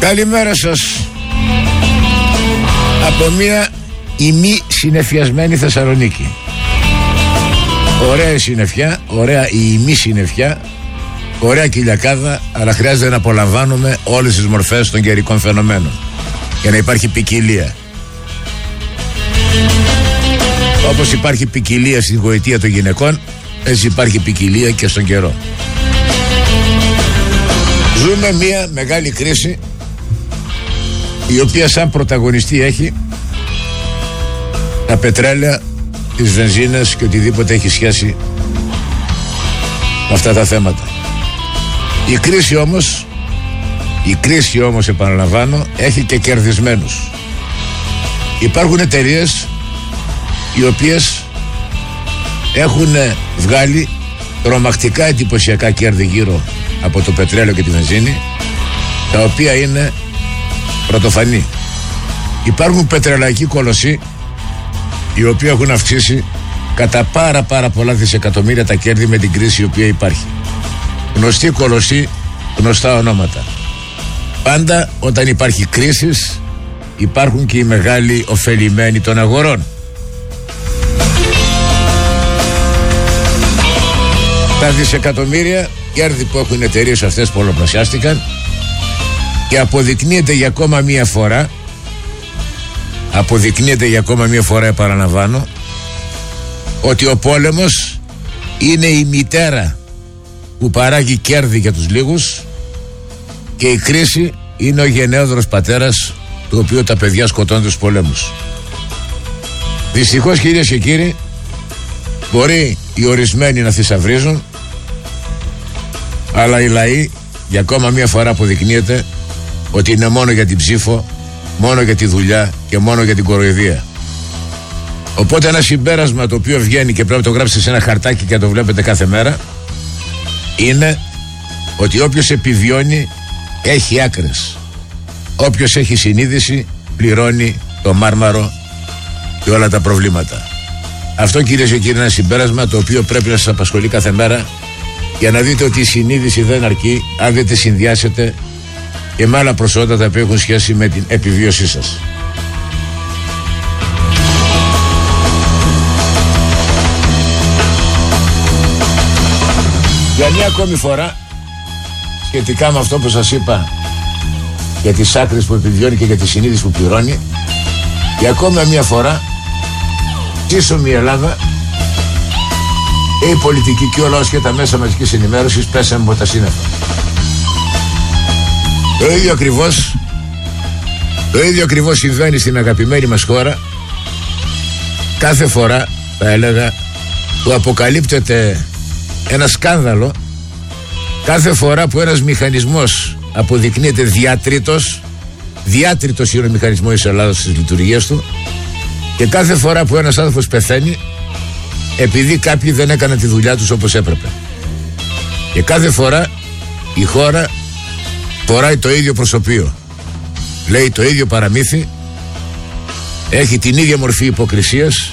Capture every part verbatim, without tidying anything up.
Καλημέρα σας. Από μια ημί συννεφιασμένη Θεσσαλονίκη. Ωραία η συννεφιά, ωραία η ημί συννεφιά, ωραία κυλιακάδα, αλλά χρειάζεται να απολαμβάνουμε όλες τις μορφές των καιρικών φαινομένων για να υπάρχει ποικιλία. Όπως υπάρχει ποικιλία στη γοητεία των γυναικών, έτσι υπάρχει ποικιλία και στον καιρό. Ζούμε μια μεγάλη κρίση, η οποία σαν πρωταγωνιστή έχει τα πετρέλαια, τις βενζίνες και οτιδήποτε έχει σχέση με αυτά τα θέματα. Η κρίση όμως, η κρίση όμως επαναλαμβάνω, έχει και κερδισμένους. Υπάρχουν εταιρείες οι οποίες έχουν βγάλει τρομακτικά εντυπωσιακά κέρδη γύρω από το πετρέλαιο και τη βενζίνη, τα οποία είναι πρωτοφανή. Υπάρχουν πετρελαϊκοί κολοσσοί οι οποίοι έχουν αυξήσει κατά πάρα πάρα πολλά δισεκατομμύρια τα κέρδη με την κρίση η οποία υπάρχει. Γνωστοί κολοσσοί, γνωστά ονόματα. Πάντα όταν υπάρχει κρίσεις υπάρχουν και οι μεγάλοι ωφελημένοι των αγορών. Τα δισεκατομμύρια κέρδη που έχουν οι εταιρείες αυτές πολλαπλασιάστηκαν και αποδεικνύεται για ακόμα μία φορά αποδεικνύεται για ακόμα μία φορά επαναλαμβάνω ότι ο πόλεμος είναι η μητέρα που παράγει κέρδη για τους λίγους και η κρίση είναι ο γενναιόδωρος πατέρας του οποίου τα παιδιά σκοτώνται στους πολέμους. Δυστυχώς, κυρίες και κύριοι, μπορεί οι ορισμένοι να θησαυρίζουν, αλλά οι λαοί για ακόμα μία φορά αποδεικνύεται ότι είναι μόνο για την ψήφο, μόνο για τη δουλειά και μόνο για την κοροϊδία. Οπότε ένα συμπέρασμα το οποίο βγαίνει και πρέπει να το γράψετε σε ένα χαρτάκι και να το βλέπετε κάθε μέρα είναι ότι όποιος επιβιώνει έχει άκρες. Όποιος έχει συνείδηση πληρώνει το μάρμαρο και όλα τα προβλήματα. Αυτό, κυρίες και κύριοι, είναι ένα συμπέρασμα το οποίο πρέπει να σας απασχολεί κάθε μέρα για να δείτε ότι η συνείδηση δεν αρκεί αν δεν τη συνδυάσετε και με άλλα προσόντα τα οποία έχουν σχέση με την επιβίωσή σας. Για μια ακόμη φορά, σχετικά με αυτό που σας είπα για τις άκρες που επιβιώνει και για τη συνείδηση που πληρώνει, για ακόμα μια φορά σύσσωμη η Ελλάδα και η πολιτική και όλα όσα και τα μέσα μαζικής ενημέρωσης πέσαμε από τα σύννεφα. Το ίδιο ακριβώς Το ίδιο ακριβώς συμβαίνει στην αγαπημένη μας χώρα κάθε φορά, θα έλεγα, που αποκαλύπτεται ένα σκάνδαλο, κάθε φορά που ένας μηχανισμός αποδεικνύεται διάτριτος. Διάτριτος είναι ο μηχανισμός της Ελλάδας στις λειτουργίες του, και κάθε φορά που ένας άνθρωπος πεθαίνει επειδή κάποιοι δεν έκαναν τη δουλειά τους όπως έπρεπε. Και κάθε φορά η χώρα φοράει το ίδιο προσωπείο, λέει το ίδιο παραμύθι, έχει την ίδια μορφή υποκρισίας,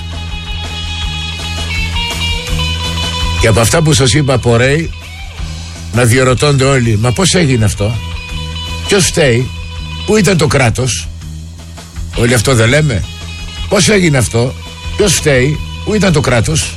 και από αυτά που σας είπα απορρέει να διερωτώνται όλοι, μα πώς έγινε αυτό, ποιος φταίει, πού ήταν το κράτος, όλοι αυτό δεν λέμε, πώς έγινε αυτό, ποιος φταίει, πού ήταν το κράτος,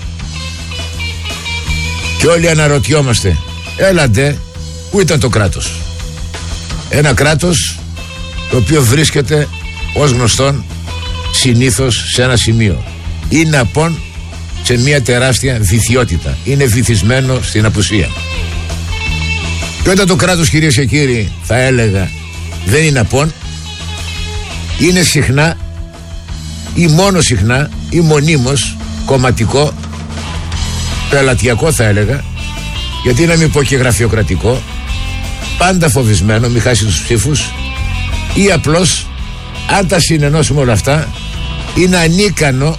και όλοι αναρωτιόμαστε, έλαντε, πού ήταν το κράτος. Ένα κράτος το οποίο βρίσκεται ως γνωστόν συνήθως σε ένα σημείο, είναι απόν σε μια τεράστια βυθιότητα, είναι βυθισμένο στην απουσία. Και όταν το κράτος, κυρίες και κύριοι, θα έλεγα δεν είναι απόν, είναι συχνά ή μόνο συχνά ή μονίμως κομματικό, πελατειακό θα έλεγα, γιατί να μην πω και γραφειοκρατικό, πάντα φοβισμένο μη χάσει τους ψήφους, ή απλώς, αν τα συνενώσουμε όλα αυτά, είναι ανίκανο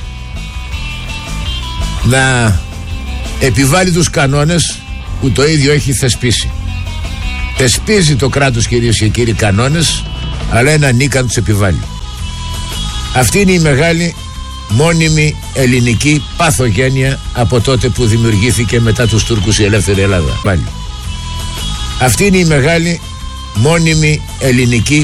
να επιβάλλει τους κανόνες που το ίδιο έχει θεσπίσει. Θεσπίζει το κράτος, κυρίες και κύριοι, κανόνες, αλλά είναι ανίκανο τους επιβάλλει. Αυτή είναι η μεγάλη μόνιμη ελληνική παθογένεια από τότε που δημιουργήθηκε μετά τους Τούρκους η ελεύθερη Ελλάδα. Αυτή είναι η μεγάλη μόνιμη ελληνική